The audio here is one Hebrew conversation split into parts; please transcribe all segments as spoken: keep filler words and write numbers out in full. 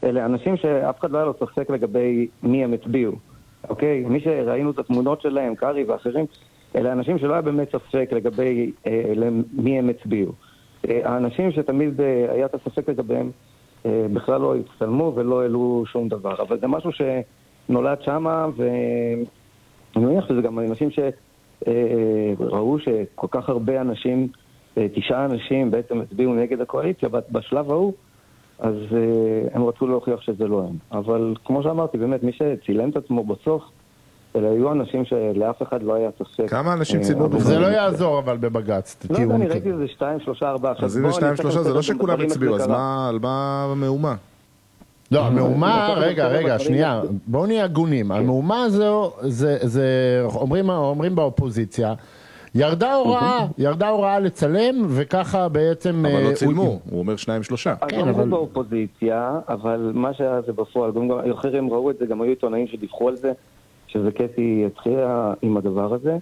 אלה אנשים שאף אחד לא היה לו ספק לגבי מי הם הצביעו. אוקיי? מי שראינו את התמונות שלהם, קרי ואחרים, אלה אנשים שלא היה באמת ספק לגבי אה, מי הם הצביעו. אה, האנשים שתמיד אה, היה את הספק לגביהם, אה, בכלל לא הצטלמו ולא העלו שום דבר. אבל זה משהו שנולד שמה, ואני מניח שזה גם אנשים שראו שכל כך הרבה אנשים, אה, תשעה אנשים בעצם הצביעו נגד הקואליציה בשלב ההוא, אז uh, הם רצו להוכיח שזה לא הם. אבל כמו שאמרתי, באמת, מי שצילם את עצמו בסוף, אלה היו אנשים שלאף אחד לא היה ספק. כמה אנשים צילמו בזה? זה לא יעזור, אבל בבגץ. לא יודע, אני ראיתי איזה שתיים, שלושה, ארבעה. אז הנה שתיים, שלושה, זה לא שכולם הצביעו, אז על מה המהומה? לא, המהומה, רגע, רגע, שנייה, בואו נהיה הגונים. המהומה הזו, זה, אומרים באופוזיציה, ירדה הוראה, ירדה הוראה לצלם, וככה בעצם... אבל לא צילמו, הוא אומר שניים שלושה. אז אמרו באופוזיציה, אבל מה שהיה זה בפועל, גם אחרים ראו את זה, גם היו עיתונאים שדיווחו על זה, שזה קטי התחילה עם הדבר הזה,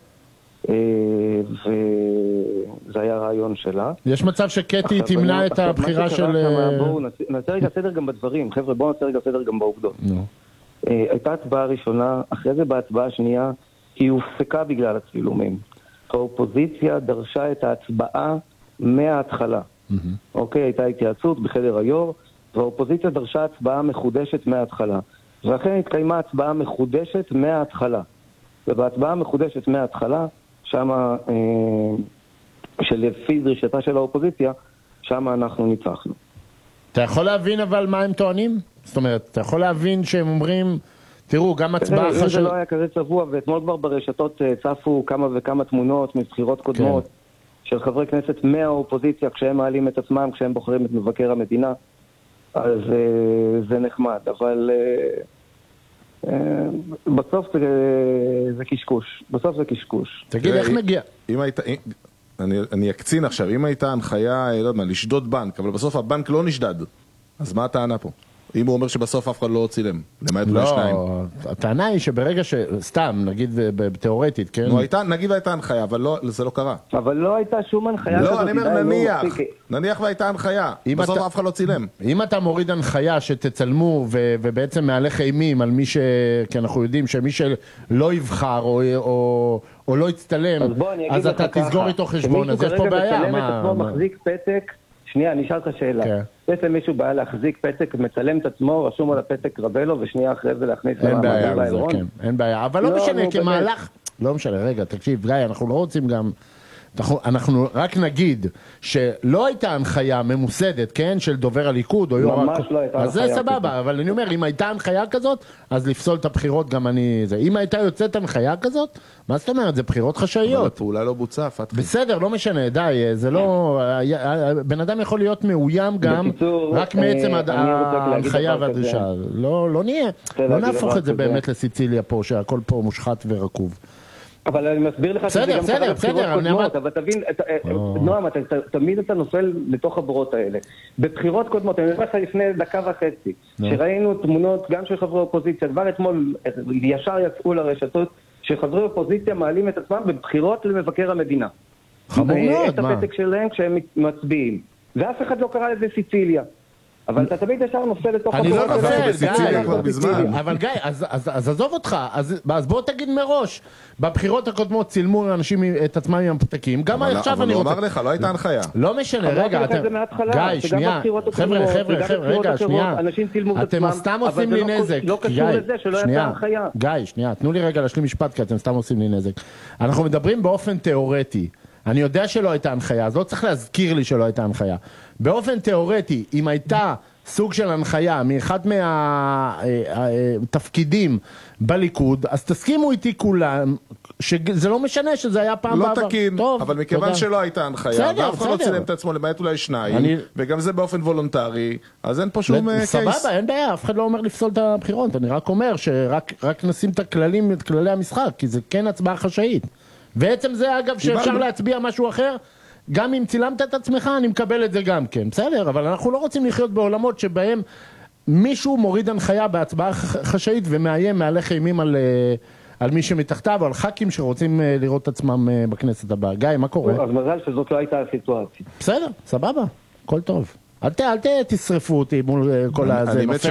וזה היה רעיון שלה. יש מצב שקטי תמנע את הבחירה של... בואו נעשה רגע סדר גם בדברים, חבר'ה, בואו נעשה רגע סדר גם בעובדות. הייתה הצבעה ראשונה, אחרי זה בהצבעה השנייה, היא הופסקה בגלל הצילומים. האופוזיציה דרשה את ההצבעה מההתחלה. אוקיי, הייתה התייעצות בחדר היו"ר, והאופוזיציה דרשה הצבעה מחודשת מההתחלה. ואכן התקיימה הצבעה מחודשת מההתחלה. ובהצבעה המחודשת מההתחלה, שמה, אה, שלפי דרישתה של האופוזיציה, שמה אנחנו ניצחנו. אתה יכול להבין אבל מה הם טוענים? זאת אומרת, אתה יכול להבין שהם אומרים... תראו, גם הצבעה אחרי... אם זה לא היה כזה צבוע, ואתמול כבר ברשתות צפו כמה וכמה תמונות מבחירות קודמות של חברי כנסת מהאופוזיציה, כשהם מעלים את עצמם, כשהם בוחרים את מבקר המדינה, אז זה נחמד, אבל בסוף זה קשקוש. בסוף זה קשקוש. תגיד, איך נגיע? אם היית... אני, אני אקצין עכשיו, אם הייתה הנחיה, לא יודע מה, לשדוד בנק, אבל בסוף הבנק לא נשדד, אז מה הטענה פה? אם הוא אומר שבסוף אף אחד לא צילם, למעט אולי שניים. לא, הטענה היא שברגע ש... סתם, נגיד בתיאורטית, כן? נו, הייתה, נגיד והייתה הנחיה, אבל לא, זה לא קרה. אבל לא הייתה שום הנחיה. לא, אני אומר נניח, נניח והייתה הנחיה, בסוף אף אחד לא צילם. אם אתה מוריד הנחיה שתצלמו, ובעצם מהלך אימים על מי ש... כי אנחנו יודעים שמי שלא יבחר או לא יצטלם, אז אתה תסגור איתו חשבון, אז יש פה בעיה. שמישהו כרגע מצלם את עצמו, מחזיק פתק, שנייה, אני אשאל לך שאלה. בעצם מישהו בא להחזיק פתק, מצלם את עצמו, רשום על הפתק רבלו, ושנייה אחרי זה להכניס אין בעיה, אין בעיה. אבל לא משנה, כמהלך... לא משנה, רגע, תקשיב, גיא, אנחנו לא רוצים גם... אנחנו רק נגיד שלא הייתה הנחיה ממוסדת, כן, של דובר הליכוד או יו"ר... ממש לא הייתה הנחיה. אז זה סבבה, אבל אני אומר, אם הייתה הנחיה כזאת, אז לפסול את הבחירות גם אני... אם הייתה יוצאת הנחיה כזאת, מה זאת אומרת? זה בחירות חשאיות. אבל הפעולה לא בוצעה, פתחי. בסדר, לא משנה, די, זה לא... בן אדם יכול להיות מאוים גם, רק מעצם ההנחיה והדרישה. לא נהיה, לא נהפוך את זה באמת לסיציליה פה, שהכל פה מושחת ורקוב. אבל אני מסביר לך שזה גם קרה בבחירות קודמות, אבל תבין, נועם, תמיד אתה נופל לתוך הבורות האלה. בבחירות קודמות, אני אומר לך לפני דקה וחצי, שראינו תמונות גם של חברי אופוזיציה, כבר אתמול ישר יצאו לרשתות, שחברי אופוזיציה מעלים את עצמם בבחירות למבקר המדינה. חמור מאוד, את הפתק שלהם כשהם מצביעים. ואף אחד לא קרא לזה סיציליה. אבל אתה תמיד ישר נופל לתוך אני לא נופל, גיא. אבל גיא, אז עזוב אותך, אז בוא תגיד מראש, בבחירות הקודמות צילמו אנשים את עצמם עם הפתקים, גם עכשיו אני רוצה... אבל הוא אמר לך, לא הייתה הנחיה. לא משנה, רגע, גיא, שנייה, חבר'ה, חבר'ה, חבר'ה, רגע, שנייה, אתם סתם עושים לי נזק, לא קשור לזה שלא הייתה הנחיה. גיא, שנייה, תנו לי רגע להשלים משפט, כי אתם סתם עושים לי נזק. אנחנו מדברים באופן תיאורטי, אני יודע שלא הייתה הנחיה, אז לא צריך להזכיר לי שלא הייתה הנחיה. באופן תיאורטי, אם הייתה סוג של הנחיה מאחד מהתפקידים בליכוד, אז תסכימו איתי כולם, שזה לא משנה שזה היה פעם בעבר. לא תקין, אבל מכיוון שלא הייתה הנחיה, ואף אחד לא צילם את עצמו למעט אולי שניים, וגם זה באופן וולונטרי, אז אין פה שום קייס. סבבה, אין בעיה, אף אחד לא אומר לפסול את הבחירות, אני רק אומר שרק נשים את הכללים, את כללי המשחק, כי זה כן הצבעה חשאית. ועצם זה אגב שאפשר להצביע משהו אחר, גם אם צילמת את עצמך אני מקבל את זה גם כן, בסדר, אבל אנחנו לא רוצים לחיות בעולמות שבהם מישהו מוריד הנחיה בהצבעה חשאית ומאיים מהלך אימים על, על מי שמתחתיו או על ח"כים שרוצים לראות את עצמם בכנסת הבאה. גיא, מה קורה? אז מזל שזאת לא הייתה הסיטואציה. בסדר, סבבה, הכל טוב. אל, אל תשרפו אותי מול כל הזה.